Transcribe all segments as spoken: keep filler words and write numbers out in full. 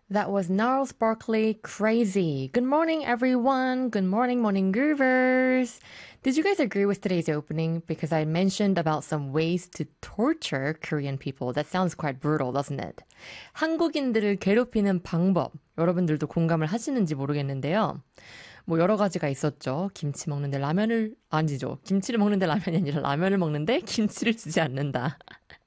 That was Gnarls Barkley Crazy. Good morning, everyone. Good morning, morning groovers. Did you guys agree with today's opening? Because I mentioned about some ways to torture Korean people. That sounds quite brutal, doesn't it? 한국인들을 괴롭히는 방법. 여러분들도 공감을 하시는지 모르겠는데요. 뭐 여러 가지가 있었죠. 김치 먹는데 라면을, 아니죠. 김치를 먹는데 라면이 아니라 라면을 먹는데 김치를 주지 않는다.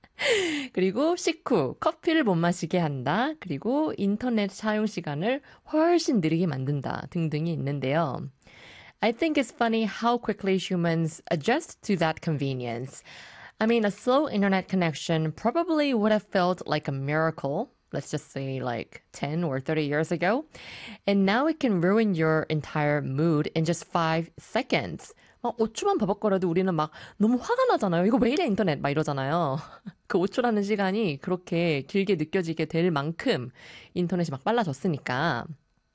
그리고 식후, 커피를 못 마시게 한다. 그리고 인터넷 사용 시간을 훨씬 느리게 만든다. 등등이 있는데요. I think it's funny how quickly humans adjust to that convenience. I mean, a slow internet connection probably would have felt like a miracle. Let's just say like ten or thirty years ago. And now it can ruin your entire mood in just five seconds. 막 오 초만 버벅거려도 우리는 막 너무 화가 나잖아요. 이거 왜 이래 인터넷 막 이러잖아요. 그 오 초라는 시간이 그렇게 길게 느껴지게 될 만큼 인터넷이 막 빨라졌으니까.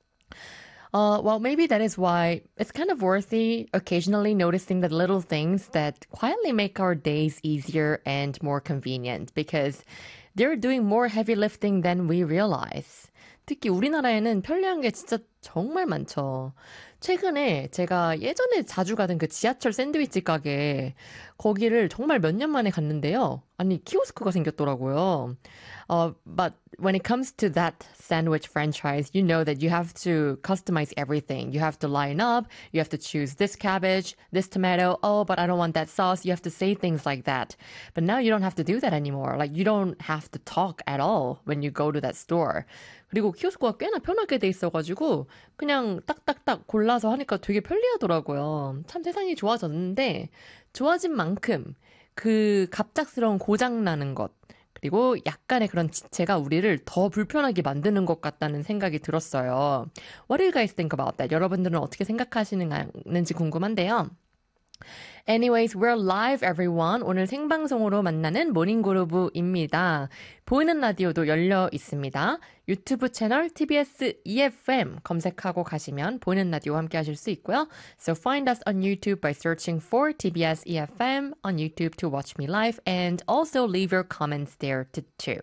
Uh, well, maybe that is why it's kind of worthy occasionally noticing the little things that quietly make our days easier and more convenient because they're doing more heavy lifting than we realize. 특히 우리나라에는 편리한 게 진짜 정말 많죠. 최근에 제가 예전에 자주 가던 그 지하철 샌드위치 가게 거기를 정말 몇 년 만에 갔는데요. 아니 키오스크가 생겼더라고요. Uh, but when it comes to that sandwich franchise, you know that you have to customize everything. You have to line up. You have to choose this cabbage, this tomato. Oh, but I don't want that sauce. You have to say things like that. But now you don't have to do that anymore. Like you don't have to talk at all when you go to that store. 그리고 키오스크가 꽤나 편하게 돼 있어가지고 그냥 딱딱딱 골라서 하니까 되게 편리하더라고요. 참 세상이 좋아졌는데 좋아진 만큼 그 갑작스러운 고장나는 것 그리고 약간의 그런 지체가 우리를 더 불편하게 만드는 것 같다는 생각이 들었어요. What do you guys think about that? 여러분들은 어떻게 생각하시는지 궁금한데요. Anyways, we're live everyone. 오늘 생방송으로 만나는 모닝그루브입니다. 보이는 라디오도 열려 있습니다. 유튜브 채널 티비에스 이에프엠 검색하고 가시면 보이는 라디오와 함께 하실 수 있고요. So find us on YouTube by searching for 티비에스 이에프엠 on YouTube to watch me live and also leave your comments there too.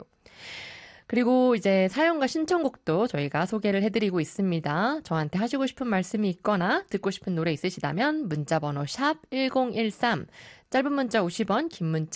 그리고 이제 사연과 신청곡도 저희가 소개를 해드리고 있습니다. 저한테 하시고 싶은 말씀이 있거나 듣고 싶은 노래 있으시다면 문자번호 샵 일공일삼 짧은 문자 오십 원, 긴 문자